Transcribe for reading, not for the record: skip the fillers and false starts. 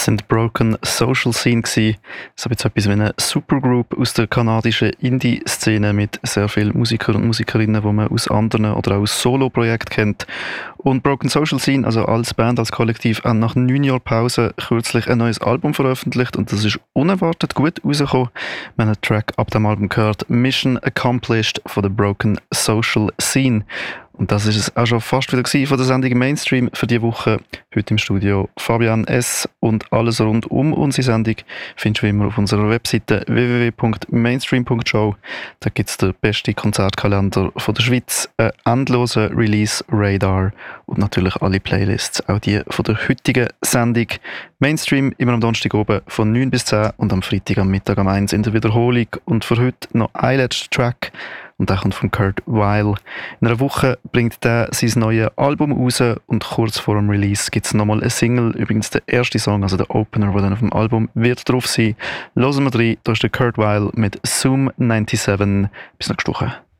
Das sind Broken Social Scene gewesen. So etwas wie eine Supergroup aus der kanadischen Indie-Szene mit sehr vielen Musikern und Musikerinnen, die man aus anderen oder auch aus Solo-Projekten kennt. Und Broken Social Scene, also als Band, als Kollektiv, haben nach 9 Jahren Pause kürzlich ein neues Album veröffentlicht und das ist unerwartet gut rausgekommen. Wir haben einen Track ab dem Album gehört, Mission Accomplished von der Broken Social Scene. Und das ist es auch schon fast wieder gewesen von der Sendung Mainstream für diese Woche. Heute im Studio Fabian S. Und alles rund um unsere Sendung findest du wie immer auf unserer Webseite www.mainstream.show. Da gibt es den besten Konzertkalender von der Schweiz, einen endlosen Release-Radar und natürlich alle Playlists, auch die von der heutigen Sendung. Mainstream immer am Donnerstag oben von 9 bis 10 und am Freitag am Mittag um 1 in der Wiederholung. Und für heute noch ein letzter Track. Und der kommt von Kurt Weill. In einer Woche bringt er sein neues Album raus und kurz vor dem Release gibt es nochmal eine Single. Übrigens der erste Song, also der Opener, der dann auf dem Album wird drauf sein. Hören wir rein, da ist der Kurt Weill mit Zoom 97. Bis nächste Woche.